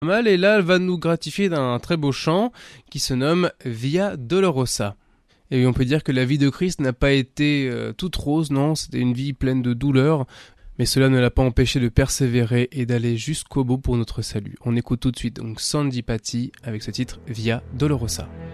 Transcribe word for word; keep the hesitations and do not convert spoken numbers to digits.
Mal, et là elle va nous gratifier d'un très beau chant qui se nomme Via Dolorosa. Et oui, on peut dire que la vie de Christ n'a pas été euh, toute rose, non, c'était une vie pleine de douleurs, mais cela ne l'a pas empêché de persévérer et d'aller jusqu'au bout pour notre salut. On écoute tout de suite donc Sandy Patty avec ce titre Via Dolorosa.